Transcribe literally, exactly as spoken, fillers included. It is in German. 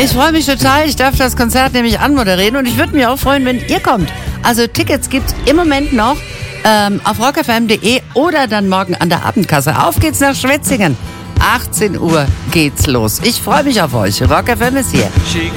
Ich freue mich total. Ich darf das Konzert nämlich anmoderieren und ich würde mich auch freuen, wenn ihr kommt. Also Tickets gibt's im Moment noch ähm, auf rock f m punkt de oder dann morgen an der Abendkasse. Auf geht's nach Schwetzingen. achtzehn Uhr geht's los. Ich freue mich auf euch. Rock F M ist hier.